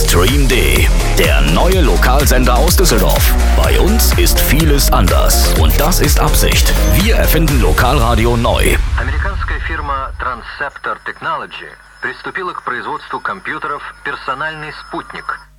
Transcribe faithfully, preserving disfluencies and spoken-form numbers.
Stream D, der neue Lokalsender aus Düsseldorf. Bei uns ist vieles anders und das ist Absicht. Wir erfinden Lokalradio neu. Американская фирма Transceptor Technology приступила к производству компьютеров «Персональный спутник».